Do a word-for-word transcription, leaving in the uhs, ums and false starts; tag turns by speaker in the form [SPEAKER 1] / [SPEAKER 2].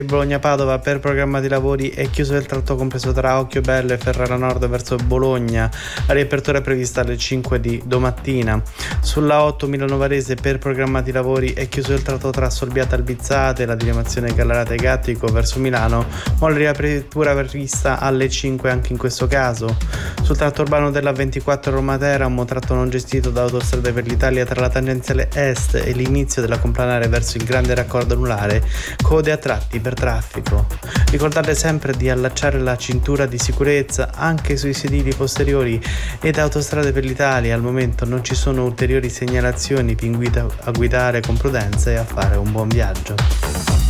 [SPEAKER 1] Bologna-Padova per programma di lavori è chiuso il tratto compreso tra Occhiobello e Ferrara Nord verso Bologna. La riapertura è prevista alle cinque di domattina. Sulla otto Milano Varese per programma di lavori è chiuso il tratto tra Solbiata Albizzate e la diramazione Gallarate Gattico verso Milano, ma la riapertura prevista alle cinque anche in questo caso. Sul tratto urbano della ventiquattro Roma Teramo, tratto non gestito da Autostrade per l'Italia tra la tangenziale est e l'inizio della complanare verso il grande raccordo anulare, code a tratti per traffico. Ricordate sempre di allacciare la cintura di sicurezza anche sui sedili posteriori ed Autostrade per l'Italia. Al momento non ci sono ulteriori segnalazioni, vi invito a guidare con prudenza e a fare un buon viaggio.